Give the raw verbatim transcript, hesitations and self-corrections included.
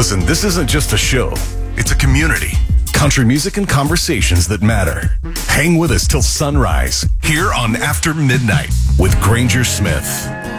Listen, this isn't just a show. It's a community. Country music and conversations that matter. Hang with us till sunrise here on After Midnight with Granger Smith.